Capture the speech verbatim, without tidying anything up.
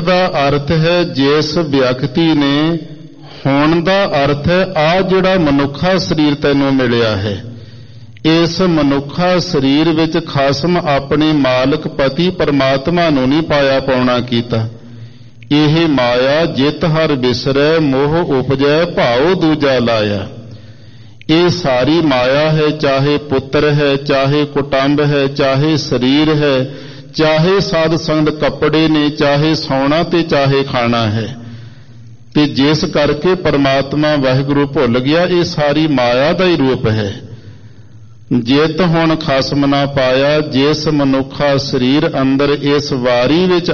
ਦਾ ਅਰਥ ਹੈ ਜਿਸ ਵਿਅਕਤੀ ਨੇ ਹੋਣ ਦਾ ਅਰਥ ਹੈ ਆ ਜਿਹੜਾ ਮਨੁੱਖਾ ਸਰੀਰ ਤੈਨੂੰ ਮਿਲਿਆ ਹੈ, ਇਸ ਮਨੁੱਖਾ ਸਰੀਰ ਵਿੱਚ ਖਾਸਮ ਆਪਣੇ ਮਾਲਕ ਪਤੀ ਪਰਮਾਤਮਾ ਨੂੰ ਨਹੀਂ ਪਾਇਆ ਪਾਉਣਾ ਕੀਤਾ। ਇਹ ਮਾਇਆ ਜਿਤ ਹਰ ਬਿਸਰੈ ਮੋਹ ਉਪਜੈ ਭਾਉ ਦੂਜਾ ਲਾਇਆ। ਇਹ ਸਾਰੀ ਮਾਇਆ ਹੈ, ਚਾਹੇ ਪੁੱਤਰ ਹੈ, ਚਾਹੇ ਕੁਟੰਬ ਹੈ, ਚਾਹੇ ਸਰੀਰ ਹੈ, ਚਾਹੇ ਸਾਧ ਸੰਗਤ ਕੱਪੜੇ ਨੇ, ਚਾਹੇ ਸੌਣਾ ਤੇ ਚਾਹੇ ਖਾਣਾ ਹੈ। ਤੇ ਜਿਸ ਕਰਕੇ ਪਰਮਾਤਮਾ ਵਾਹਿਗੁਰੂ ਭੁੱਲ ਗਿਆ, ਇਹ ਸਾਰੀ ਮਾਇਆ ਦਾ ਹੀ ਰੂਪ ਹੈ। ਜਿਤ ਹੁਣ ਖਸਮ ਨਾ ਪਾਇਆ, ਜਿਸ ਮਨੁੱਖਾ ਸਰੀਰ ਅੰਦਰ ਇਸ ਵਾਰੀ ਵਿੱਚ